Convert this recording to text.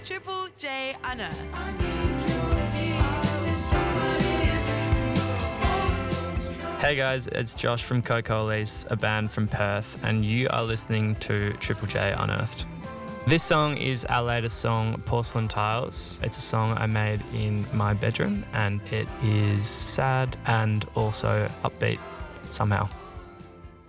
Triple J Unearthed. Hey guys, it's Josh from Cocolis, a band from Perth, and you are listening to Triple J Unearthed. This song is our latest song, Porcelain Tiles. It's a song I made in my bedroom, and it is sad and also upbeat somehow.